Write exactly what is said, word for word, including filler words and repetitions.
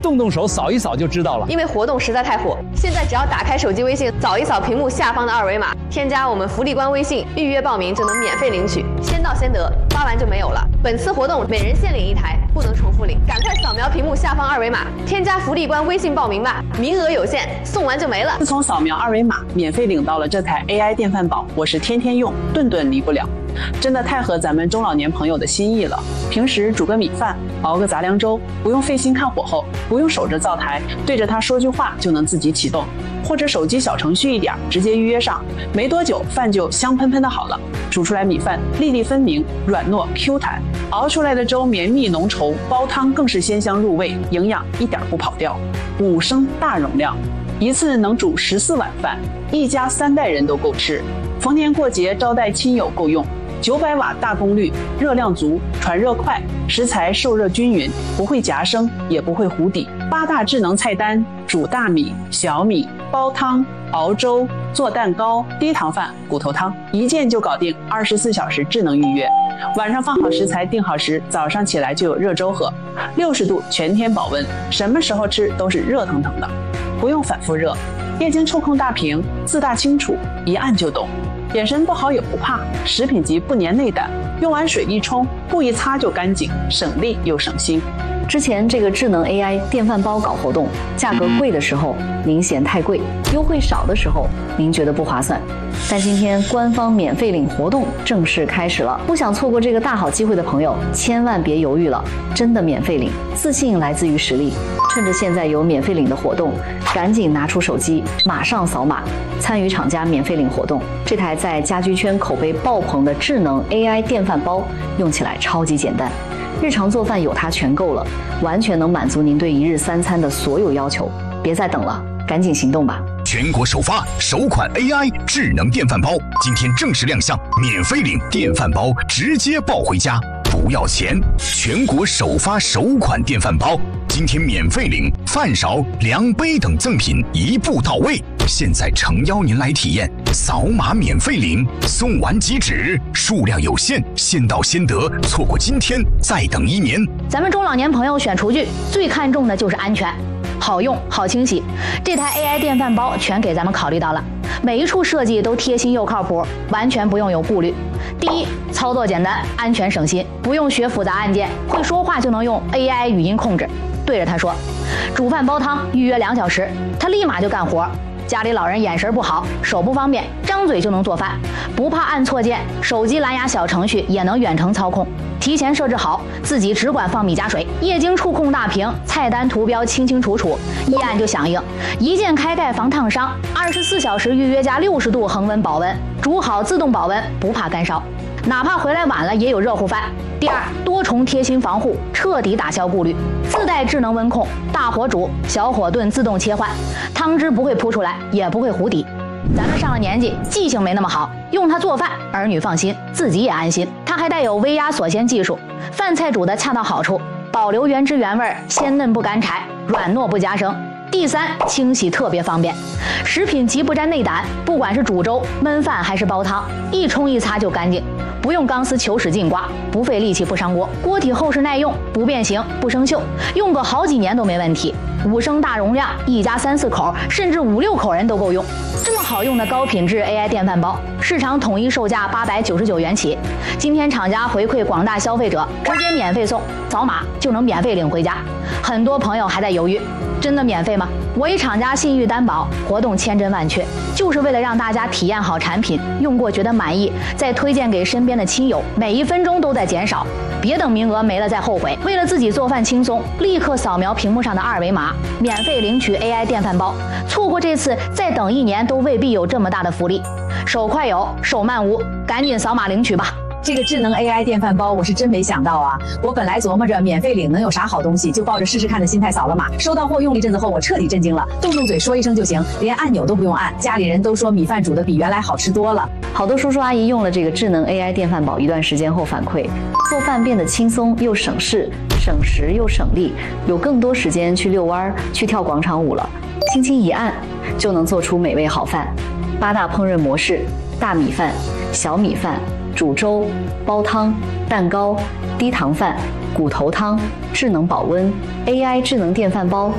动动手扫一扫就知道了。 因为活动实在太火，现在只要打开手机微信，扫一扫屏幕下方的二维码，添加我们福利官微信，预约报名就能免费领取，先到先得，发完就没有了。本次活动每人限领一台，不能重复领，赶快扫描屏幕下方二维码，添加福利官微信报名吧，名额有限，送完就没了。 自从扫描二维码，免费领到了这台 A I 电饭煲，我是天天用，顿顿离不了。真的太合咱们中老年朋友的心意了。平时煮个米饭，熬个杂粮粥，不用费心看火候，不用守着灶台，对着它说句话就能自己启动，或者手机小程序一点，直接预约上，没多久饭就香喷喷的好了。煮出来米饭粒粒分明，软糯 Q 弹，熬出来的粥绵密浓稠，煲汤更是鲜香入味，营养一点不跑掉。五升大容量，一次能煮十四碗饭，一家三代人都够吃。逢年过节招待亲友够用。九百瓦大功率，热量足，传热快，食材受热均匀，不会夹生，也不会糊底。八大智能菜单：煮大米、小米、煲汤、熬粥、做蛋糕、低糖饭、骨头汤，一键就搞定，二十四小时智能预约。晚上放好食材定好时，早上起来就有热粥喝，六十度全天保温，什么时候吃都是热腾腾的，不用反复热。液晶触控大屏，字大清楚，一按就懂。眼神不好也不怕，食品级不粘内胆，用完水一冲，布一擦就干净，省力又省心。 之前这个智能 A I 电饭煲搞活动，价格贵的时候您嫌太贵，优惠少的时候您觉得不划算。但今天官方免费领活动正式开始了，不想错过这个大好机会的朋友，千万别犹豫了，真的免费领，自信来自于实力。趁着现在有免费领的活动，赶紧拿出手机，马上扫码参与厂家免费领活动。这台在家居圈口碑爆棚的智能 A I 电饭煲，用起来超级简单，日常做饭有它全够了，完全能满足您对一日三餐的所有要求。别再等了，赶紧行动吧！ 全国首发首款 A I 智能电饭煲，今天正式亮相，免费领电饭煲，直接抱回家，不要钱。全国首发首款电饭煲，今天免费领饭勺、量杯等赠品一步到位。现在诚邀您来体验，扫码免费领，送完即止，数量有限，先到先得，错过今天再等一年。 咱们中老年朋友选厨具最看重的就是安全。好用好清洗，这台 A I 电饭煲全给咱们考虑到了，每一处设计都贴心又靠谱，完全不用有顾虑。第一，操作简单，安全省心，不用学复杂按键，会说话就能用 A I 语音控制，对着它说煮饭煲汤，预约两小时，它立马就干活。家里老人眼神不好，手不方便，张嘴就能做饭，不怕按错键，手机蓝牙小程序也能远程操控，提前设置好，自己只管放米加水，液晶触控大屏，菜单图标清清楚楚，一按就响应，一键开盖防烫伤，二十四小时预约加六十度恒温保温，煮好自动保温，不怕干烧，哪怕回来晚了也有热乎饭。第二，多重贴心防护，彻底打消顾虑，自带智能温控，大火煮，小火炖自动切换，汤汁不会扑出来，也不会糊底。咱们上了年纪，记性没那么好，用它做饭，儿女放心，自己也安心。它还带有微压锁鲜技术，饭菜煮得恰到好处，保留原汁原味，鲜嫩不干柴，软糯不夹生。第三，清洗特别方便，食品级不沾内胆，不管是煮粥、焖饭还是煲汤，一冲一擦就干净，不用钢丝球使劲刮，不费力气不伤锅，锅体厚实耐用，不变形不生锈，用个好几年都没问题。五升大容量，一家三四口甚至五六口人都够用。这么好用的高品质 A I 电饭煲，市场统一售价八百九十九元起，今天厂家回馈广大消费者，直接免费送，扫码就能免费领回家。很多朋友还在犹豫，真的免费吗？我以厂家信誉担保，活动千真万确，就是为了让大家体验好产品，用过觉得满意，再推荐给身边的亲友，每一分钟都在减少，别等名额没了再后悔。为了自己做饭轻松，立刻扫描屏幕上的二维码，免费领取 A I 电饭煲，错过这次再等一年都未必有这么大的福利。手快有，手慢无，赶紧扫码领取吧。 这个智能 A I 电饭煲我是真没想到啊！我本来琢磨着免费领能有啥好东西，就抱着试试看的心态扫了码。收到货用了一阵子后，我彻底震惊了，动动嘴说一声就行，连按钮都不用按。家里人都说米饭煮的比原来好吃多了。 好多叔叔阿姨用了这个智能 A I 电饭煲一段时间后反馈，做饭变得轻松又省事，省时又省力，有更多时间去遛弯、去跳广场舞了。轻轻一按就能做出美味好饭。八大烹饪模式：大米饭、小米饭、煮粥、煲汤、蛋糕、低糖饭、骨头汤、智能保温 A I 智能电饭煲，